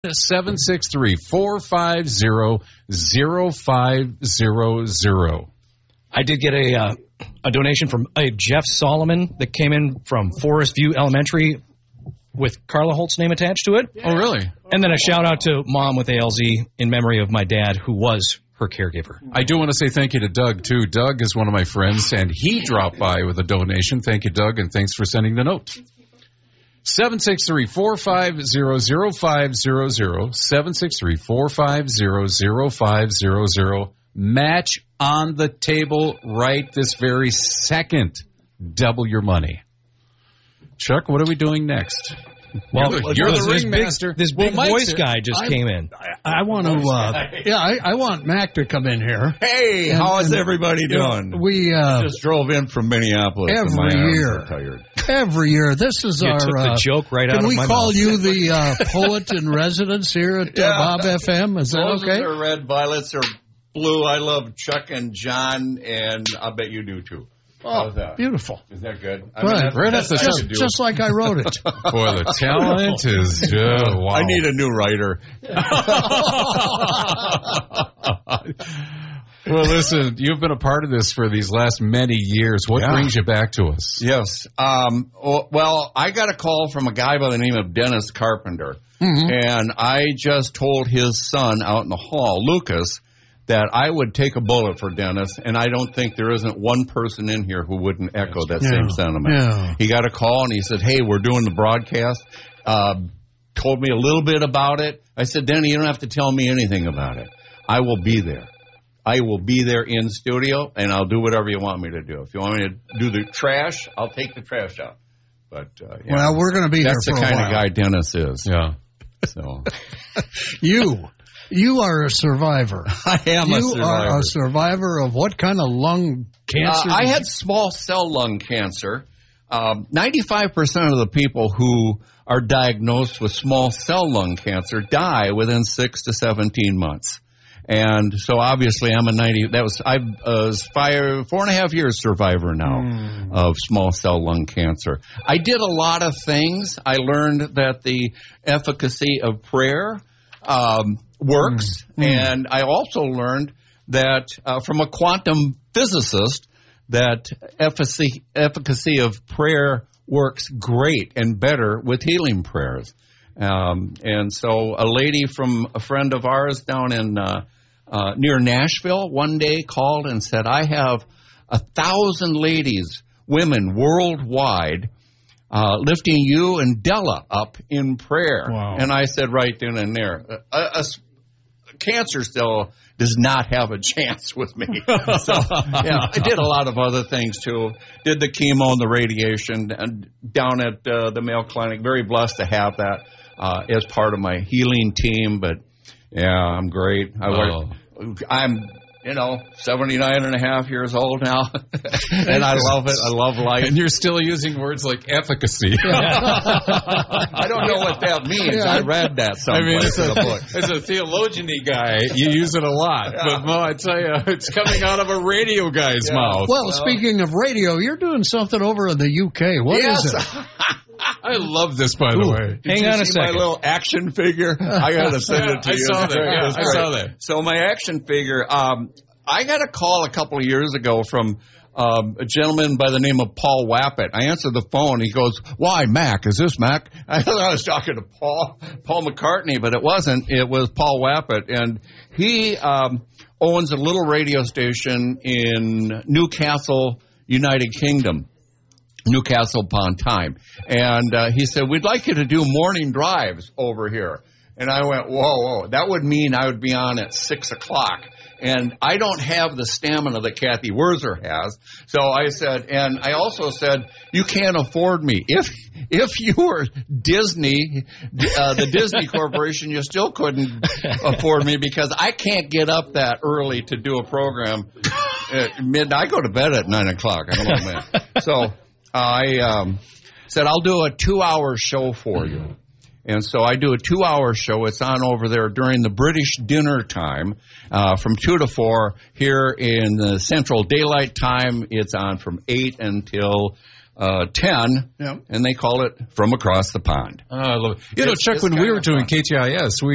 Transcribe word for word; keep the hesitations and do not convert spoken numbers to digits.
seven six three, four five zero, zero five zero zero. I did get a uh, a donation from uh, Jeff Solomon that came in from Forest View Elementary with Carla Holt's name attached to it. Oh, really? And then a shout-out to Mom with A L Z in memory of my dad, who was her caregiver. I do want to say thank you to Doug, too. Doug is one of my friends, and he dropped by with a donation. Thank you, Doug, and thanks for sending the note. seven six three, four five zero, zero five zero zero, seven six three, four five zero, zero five zero zero. Match on the table right this very second. Double your money. Chuck, what are we doing next? Well, you're the, you're the this ringmaster. Big, this big well, voice guy just I, came in. I, I want to, uh, yeah, I, I want Mac to come in here. Hey, and, how is and, everybody doing? We uh, just drove in from Minneapolis. Every and my year. arms are tired. Every year. This is you our. Took the uh, joke right out can of we my call mouth. you the uh, poet in residence here at uh, Yeah. Bob F M? Is that Roses okay? are red, violets are blue. I love Chuck and John, and I bet you do too. How's Oh, that? beautiful. Is that good? I Right. mean, that's, Right that's, off the that's Just, what you just like I wrote it. Boy, the talent is just, wow. I need a new writer. Well, listen, you've been a part of this for these last many years. What Yeah. brings you back to us? Yes. Um, well, I got a call from a guy by the name of Dennis Carpenter, Mm-hmm. and I just told his son out in the hall, Lucas, that I would take a bullet for Dennis, and I don't think there isn't one person in here who wouldn't echo that Yeah. same sentiment. Yeah. He got a call, and he said, hey, we're doing the broadcast. Uh, told me a little bit about it. I said, Denny, you don't have to tell me anything about it. I will be there. I will be there in studio, and I'll do whatever you want me to do. If you want me to do the trash, I'll take the trash out. But uh, yeah. Well, we're going to be That's here the for a kind while. of guy Dennis is. Yeah. So You, you are a survivor. I am you a survivor. are a survivor of what kind of lung cancer? Uh, I had small cell lung cancer. Um, ninety-five percent of the people who are diagnosed with small cell lung cancer die within six to seventeen months. And so obviously I'm a ninety, that was, I was five, four and a half years survivor now Mm. of small cell lung cancer. I did a lot of things. I learned that the efficacy of prayer um, works. Mm. And I also learned that uh, from a quantum physicist that efficacy, efficacy of prayer works great and better with healing prayers. Um, and so a lady from a friend of ours down in uh, uh, near Nashville one day called and said, I have a thousand ladies, women worldwide, uh, lifting you and Della up in prayer. Wow. And I said right then and there, a, a, a cancer still does not have a chance with me. So, yeah, I did a lot of other things, too. Did the chemo and the radiation and down at uh, the Mayo Clinic. Very blessed to have that uh, as part of my healing team. But, yeah, I'm great. I Oh. work, I'm, you know, seventy-nine and a half years old now. And I love it. I love life. And you're still using words like efficacy. I don't know what that means. Yeah. I read that I mean, someplace as in a, a book. as a theologian-y guy, you use it a lot. But, Mo, I tell you, it's coming out of a radio guy's Yeah. mouth. Well, speaking of radio, you're doing something over in the U K. What is Yes. it? I love this, by the Ooh. way. Did Hang you on a see second. my little action figure? I got to send it to I you. saw It's that. great. Yeah, It's I great. saw that. So my action figure, um, I got a call a couple of years ago from um, a gentleman by the name of Paul Wappett. I answered the phone. He goes, "Why, Mac? Is this Mac?" I thought I was talking to Paul Paul McCartney, but it wasn't. It was Paul Wappett, and he um, owns a little radio station in Newcastle, United Kingdom. Newcastle upon Tyne. And uh, he said, we'd like you to do morning drives over here. And I went, whoa, whoa. That would mean I would be on at six o'clock. And I don't have the stamina that Kathy Wurzer has. So I said, and I also said, you can't afford me. If if you were Disney, uh, the Disney Corporation, you still couldn't afford me because I can't get up that early to do a program at midnight. I go to bed at nine o'clock. I'm an old man. So I um, said, I'll do a two-hour show for you. And so I do a two-hour show. It's on over there during the British dinner time uh, from two to four. Here in the Central Daylight Time, it's on from eight until uh, ten, Yep. and they call it From Across the Pond. Oh, I love it. You know, It's- Chuck, it's when we kinda were doing fun. K T I S, we